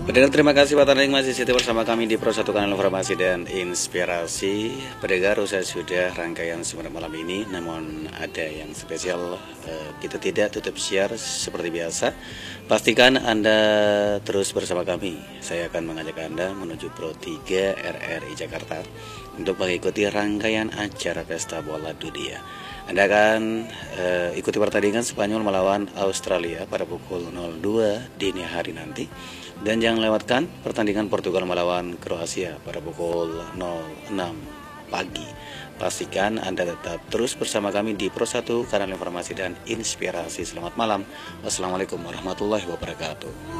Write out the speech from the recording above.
Pendengar, terima kasih Pak Taning masih setia bersama kami di Pro 1 Kanal Informasi dan Inspirasi. Pendengar, usai sudah rangkaian seminar malam ini, namun ada yang spesial, kita tidak tutup siar seperti biasa. Pastikan Anda terus bersama kami. Saya akan mengajak Anda menuju Pro 3 RRI Jakarta untuk mengikuti rangkaian acara Pesta Bola Dunia. Anda akan ikuti pertandingan Spanyol melawan Australia pada pukul 02 dini hari nanti. Dan jangan lewatkan pertandingan Portugal melawan Kroasia pada pukul 06 pagi. Pastikan Anda tetap terus bersama kami di Pro 1 Kanal Informasi dan Inspirasi. Selamat malam. Wassalamualaikum warahmatullahi wabarakatuh.